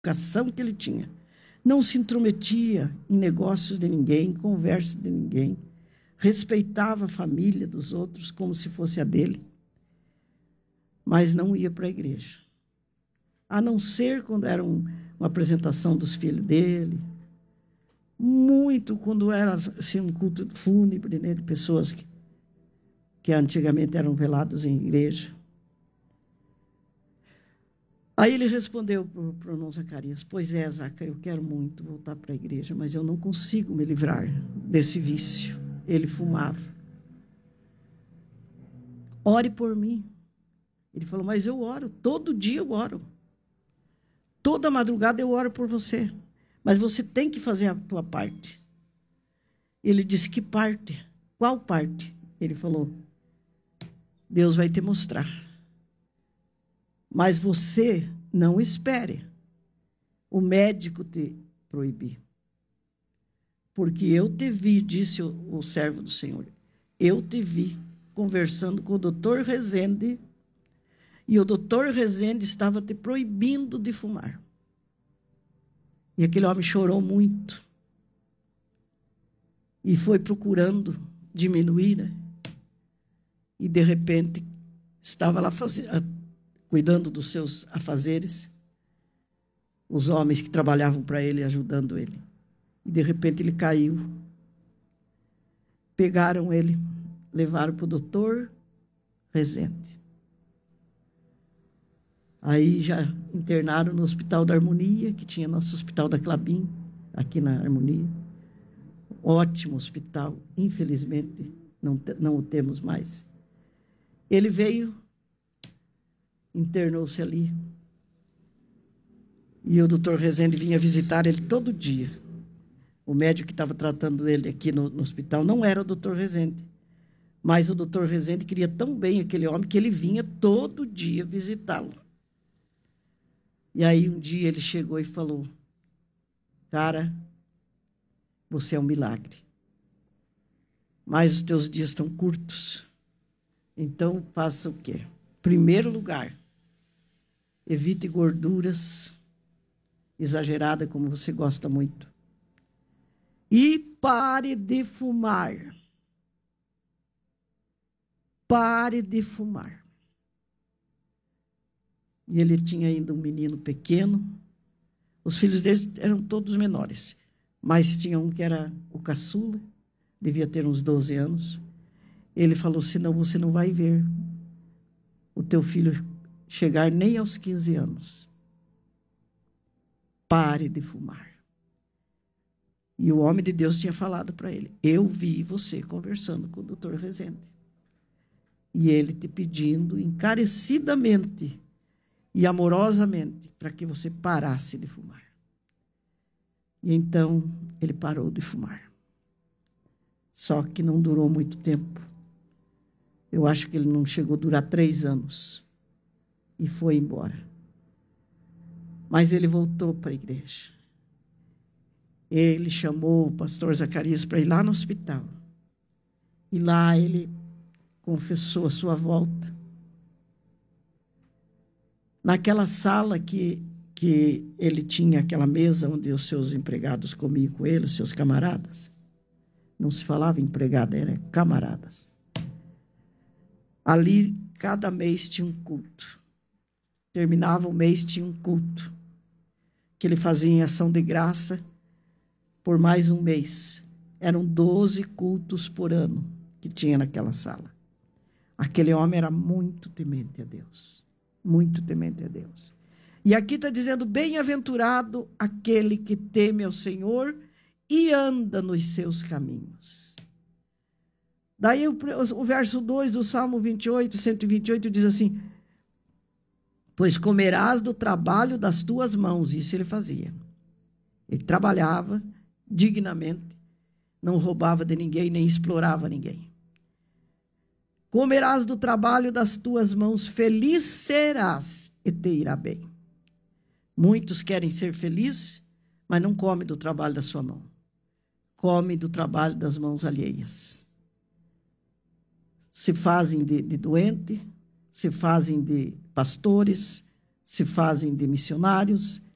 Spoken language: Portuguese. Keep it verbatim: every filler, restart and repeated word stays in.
educação que ele tinha. Não se intrometia em negócios de ninguém, em conversas de ninguém. Respeitava a família dos outros como se fosse a dele. Mas não ia para a igreja. A não ser quando era um, uma apresentação dos filhos dele. Muito quando era assim, um culto fúnebre, né, de pessoas que, que antigamente eram velados em igreja. Aí ele respondeu para o irmão Zacarias: pois é, Zaca, eu quero muito voltar para a igreja, mas eu não consigo me livrar desse vício. Ele fumava. Ore por mim. Ele falou: mas eu oro, todo dia eu oro. Toda madrugada eu oro por você. Mas você tem que fazer a tua parte. Ele disse: que parte? Qual parte? Ele falou: Deus vai te mostrar. Mas você não espere o médico te proibir. Porque eu te vi, disse o, o servo do Senhor, eu te vi conversando com o doutor Rezende, e o doutor Rezende estava te proibindo de fumar. E aquele homem chorou muito. E foi procurando diminuir, né? E, de repente, estava lá fazendo... cuidando dos seus afazeres, os homens que trabalhavam para ele, ajudando ele. E, de repente, ele caiu. Pegaram ele, levaram para o doutor Rezende. Aí já internaram no Hospital da Harmonia, que tinha nosso Hospital da Clabin, aqui na Harmonia. Ótimo hospital, infelizmente, não, não o temos mais. Ele veio... internou-se ali. E o doutor Rezende vinha visitar ele todo dia. O médico que estava tratando ele aqui no, no hospital não era o doutor Rezende. Mas o doutor Rezende queria tão bem aquele homem que ele vinha todo dia visitá-lo. E aí um dia ele chegou e falou: cara, você é um milagre. Mas os teus dias estão curtos. Então faça o quê? Primeiro lugar, evite gorduras exageradas, como você gosta muito. E pare de fumar. Pare de fumar. E ele tinha ainda um menino pequeno. Os filhos deles eram todos menores. Mas tinha um que era o caçula, devia ter uns doze anos. Ele falou: senão você não vai ver o teu filho chegar nem aos quinze anos. Pare de fumar. E o homem de Deus tinha falado para ele: eu vi você conversando com o doutor Rezende. E ele te pedindo encarecidamente e amorosamente para que você parasse de fumar. E então ele parou de fumar. Só que não durou muito tempo. Eu acho que ele não chegou a durar três anos. E foi embora. Mas ele voltou para a igreja. Ele chamou o pastor Zacarias para ir lá no hospital. E lá ele confessou a sua volta. Naquela sala que, que ele tinha, aquela mesa onde os seus empregados comiam com ele, os seus camaradas. Não se falava empregada, era camaradas. Ali, cada mês tinha um culto. Terminava o mês, tinha um culto. Que ele fazia em ação de graça por mais um mês. Eram doze cultos por ano que tinha naquela sala. Aquele homem era muito temente a Deus. Muito temente a Deus. E aqui está dizendo: bem-aventurado aquele que teme ao Senhor e anda nos seus caminhos. Daí o, o verso dois do Salmo vinte e oito, cento e vinte e oito diz assim: pois comerás do trabalho das tuas mãos. Isso ele fazia. Ele trabalhava dignamente, não roubava de ninguém, nem explorava ninguém. Comerás do trabalho das tuas mãos, feliz serás e te irá bem. Muitos querem ser felizes, mas não comem do trabalho da sua mão. Comem do trabalho das mãos alheias. Se fazem de, de doente, se fazem de pastores, se fazem de missionários,